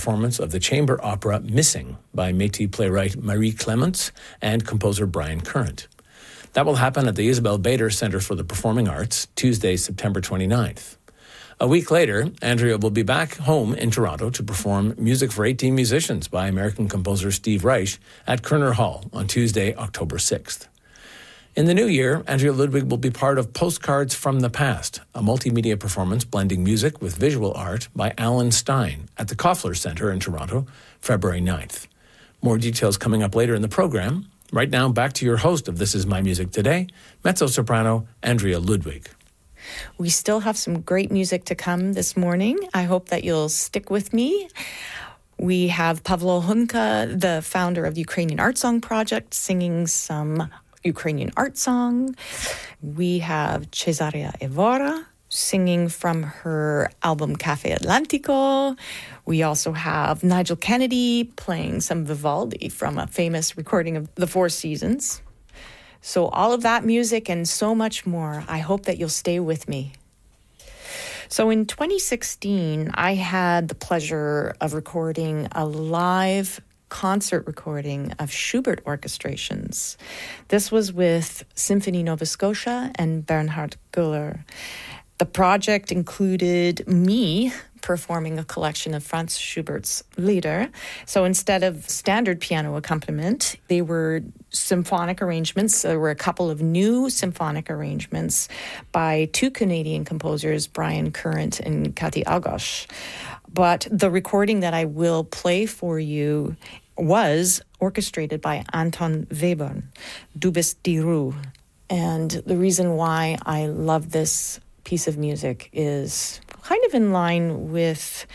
performance of the chamber opera Missing by Métis playwright Marie Clements and composer Brian Current. That will happen at the Isabel Bader Center for the Performing Arts, Tuesday, September 29th. A week later, Andrea will be back home in Toronto to perform Music for 18 Musicians by American composer Steve Reich at Kerner Hall on Tuesday, October 6th. In the new year, Andrea Ludwig will be part of Postcards from the Past, a multimedia performance blending music with visual art by Alan Stein at the Koffler Center in Toronto, February 9th. More details coming up later in the program. Right now, back to your host of This Is My Music Today, mezzo-soprano Andrea Ludwig. We still have some great music to come this morning. I hope that you'll stick with me. We have Pavlo Hunka, the founder of the Ukrainian Art Song Project, singing some Ukrainian art song. We have Cesaria Evora singing from her album Cafe Atlantico. We also have Nigel Kennedy playing some Vivaldi from a famous recording of The Four Seasons. So all of that music and so much more. I hope that you'll stay with me. So in 2016, I had the pleasure of recording a live concert recording of Schubert orchestrations. This was with Symphony Nova Scotia and Bernhard Güller. The project included me performing a collection of Franz Schubert's Lieder. So instead of standard piano accompaniment, they were symphonic arrangements. There were a couple of new symphonic arrangements by two Canadian composers, Brian Current and Kati Algosh. But the recording that I will play for you was orchestrated by Anton Webern, Du bist die Ruhe. And the reason why I love this piece of music is kind of in line with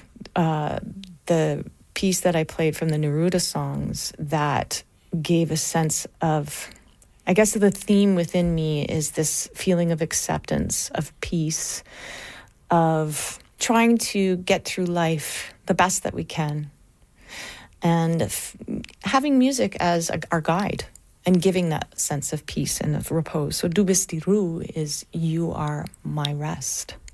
the piece that I played from the Neruda songs that gave a sense of, I guess the theme within me is this feeling of acceptance, of peace, of trying to get through life the best that we can, and having music as our guide and giving that sense of peace and of repose. So Du bist die Ruhe is you are my rest.